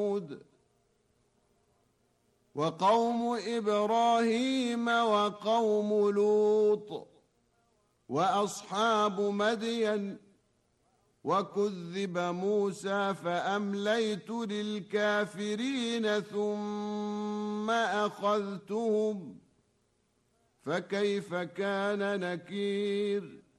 وقوم إبراهيم وقوم لوط وأصحاب مدين وكذب موسى فأمليت للكافرين ثم أخذتهم فكيف كان نكير.